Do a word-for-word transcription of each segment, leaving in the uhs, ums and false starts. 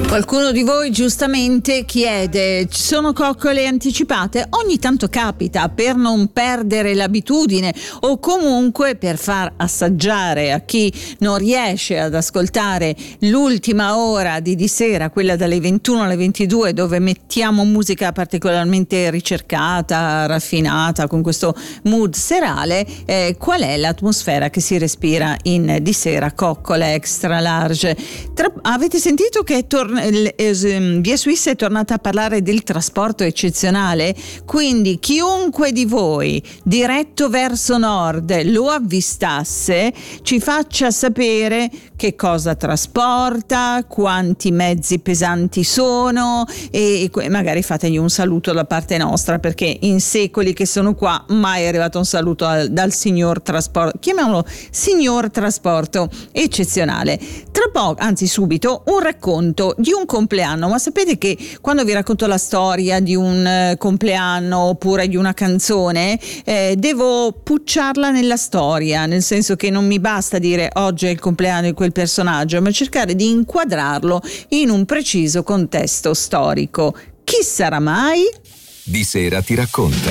Qualcuno di voi giustamente chiede: ci sono coccole anticipate? Ogni tanto capita, per non perdere l'abitudine o comunque per far assaggiare a chi non riesce ad ascoltare l'ultima ora di di sera, quella dalle ventuno alle ventidue, dove mettiamo musica particolarmente ricercata, raffinata, con questo mood serale, eh, qual è l'atmosfera che si respira in di sera coccole extra large. Tra, avete sentito che è tornato Via Swiss è tornata a parlare del trasporto eccezionale, quindi chiunque di voi diretto verso nord lo avvistasse ci faccia sapere che cosa trasporta, quanti mezzi pesanti sono e magari fategli un saluto da parte nostra, perché in secoli che sono qua mai è arrivato un saluto al, dal signor trasporto, chiamiamolo signor trasporto eccezionale. Tra poco, anzi subito, un racconto di un compleanno. Ma sapete che quando vi racconto la storia di un eh, compleanno oppure di una canzone, eh, devo pucciarla nella storia, nel senso che non mi basta dire oggi è il compleanno di quel personaggio, ma cercare di inquadrarlo in un preciso contesto storico. Chi sarà mai? Di sera ti racconta.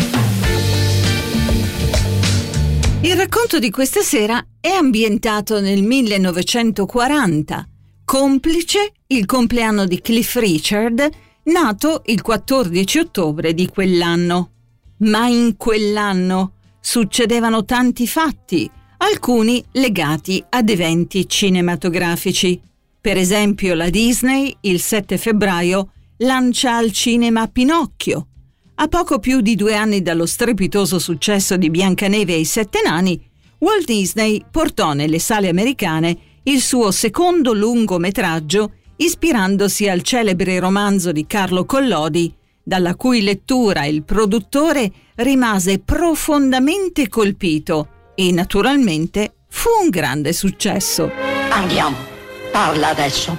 Il racconto di questa sera è ambientato nel millenovecentoquaranta. Complice il compleanno di Cliff Richard, nato il quattordici ottobre di quell'anno. Ma in quell'anno succedevano tanti fatti, alcuni legati ad eventi cinematografici. Per esempio, la Disney il sette febbraio lancia al cinema Pinocchio. A poco più di due anni dallo strepitoso successo di Biancaneve e i Sette Nani, Walt Disney portò nelle sale americane il suo secondo lungometraggio, ispirandosi al celebre romanzo di Carlo Collodi, dalla cui lettura il produttore rimase profondamente colpito e naturalmente fu un grande successo. Andiamo, parla adesso.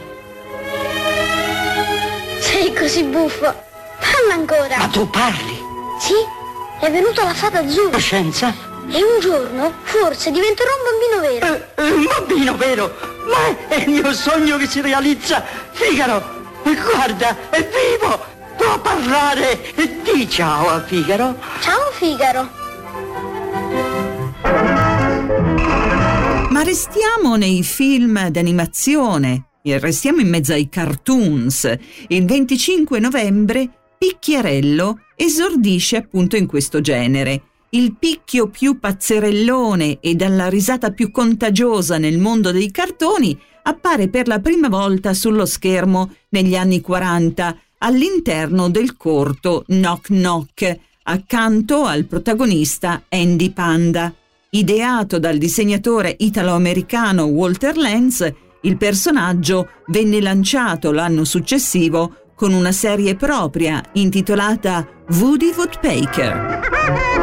Sei così buffo, parla ancora. Ma tu parli? Sì, è venuta la fata azzurra. Scienza? E un giorno forse diventerò un bambino vero. Eh, un bambino vero? Ma è il mio sogno che si realizza. Figaro, guarda, è vivo, può parlare. Di ciao a Figaro. Ciao Figaro. Ma restiamo nei film d'animazione, e restiamo in mezzo ai cartoons. Il venticinque novembre Picchiarello esordisce appunto in questo genere. Il picchio più pazzerellone e dalla risata più contagiosa nel mondo dei cartoni appare per la prima volta sullo schermo negli anni quaranta all'interno del corto Knock Knock, accanto al protagonista Andy Panda. Ideato dal disegnatore italo-americano Walter Lantz, il personaggio venne lanciato l'anno successivo con una serie propria intitolata Woody Woodpecker.